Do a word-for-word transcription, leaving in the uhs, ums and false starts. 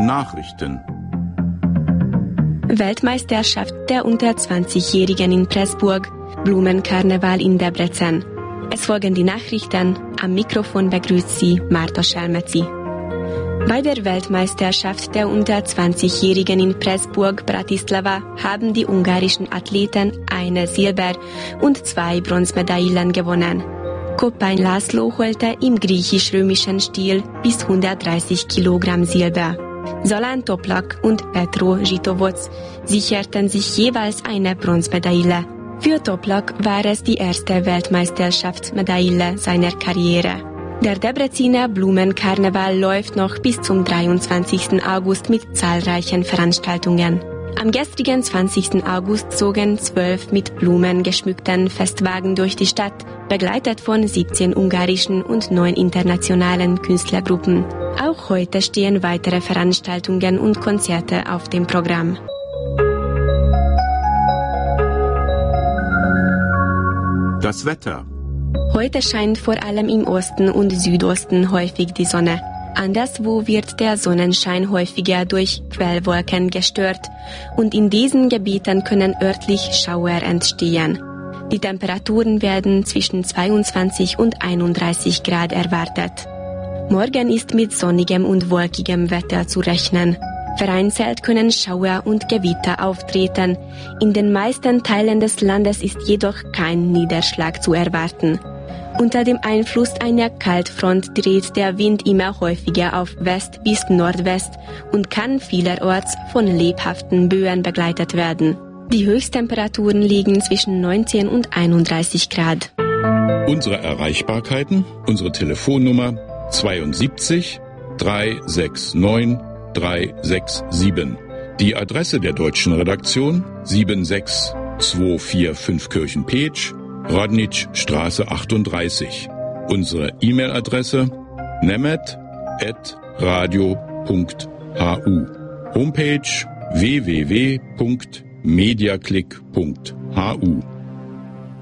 Nachrichten. Weltmeisterschaft der unter zwanzigjährigen in Pressburg, Blumenkarneval in Debrecen. Es folgen die Nachrichten. Am Mikrofon begrüßt Sie Marta Selmeci. Bei der Weltmeisterschaft der unter zwanzigjährigen in Pressburg, Bratislava, haben die ungarischen Athleten eine Silber- und zwei Bronzemedaillen gewonnen. Koppány László holte im griechisch-römischen Stil bis hundertdreißig Kilogramm Silber. Zoltán Toplak und Petro Žitovoc sicherten sich jeweils eine Bronzemedaille. Für Toplak war es die erste Weltmeisterschaftsmedaille seiner Karriere. Der Debreciner Blumenkarneval läuft noch bis zum dreiundzwanzigsten August mit zahlreichen Veranstaltungen. Am gestrigen zwanzigsten August zogen zwölf mit Blumen geschmückten Festwagen durch die Stadt, begleitet von siebzehn ungarischen und neun internationalen Künstlergruppen. Auch heute stehen weitere Veranstaltungen und Konzerte auf dem Programm. Das Wetter. Heute scheint vor allem im Osten und Südosten häufig die Sonne. Anderswo wird der Sonnenschein häufiger durch Quellwolken gestört und in diesen Gebieten können örtlich Schauer entstehen. Die Temperaturen werden zwischen zweiundzwanzig und einunddreißig Grad erwartet. Morgen ist mit sonnigem und wolkigem Wetter zu rechnen. Vereinzelt können Schauer und Gewitter auftreten. In den meisten Teilen des Landes ist jedoch kein Niederschlag zu erwarten. Unter dem Einfluss einer Kaltfront dreht der Wind immer häufiger auf West bis Nordwest und kann vielerorts von lebhaften Böen begleitet werden. Die Höchsttemperaturen liegen zwischen neunzehn und einunddreißig Grad. Unsere Erreichbarkeiten, unsere Telefonnummer zweiundsiebzig dreihundertneunundsechzig dreihundertsiebenundsechzig. Die Adresse der deutschen Redaktion sieben sechs zwei vier fünf Kirchenpeetsch, Rodnitschstraße achtunddreißig. Unsere E-Mail-Adresse nemet at radio punkt hu. Homepage w w w punkt mediaclick punkt hu.